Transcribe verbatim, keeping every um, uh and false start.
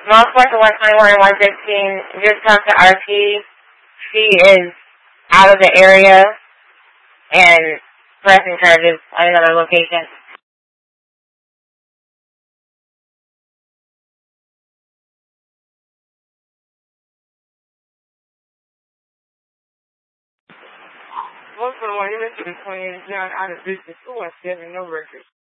Northwest of one twenty-one and one fifteen, just talk to R P. She is out of the area and pressing charges at another location. Most of the one you mentioned is twenty-eight John out of business school and seven no records.